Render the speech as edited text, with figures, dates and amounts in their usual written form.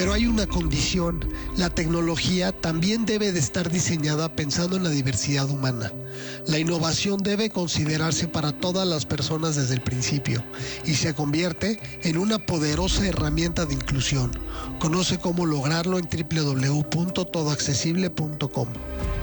Pero hay una condición: la tecnología también debe de estar diseñada pensando en la diversidad humana. La innovación debe considerarse para todas las personas desde el principio y se convierte en una poderosa herramienta de inclusión. Conoce cómo lograrlo en www.todoaccesible.com.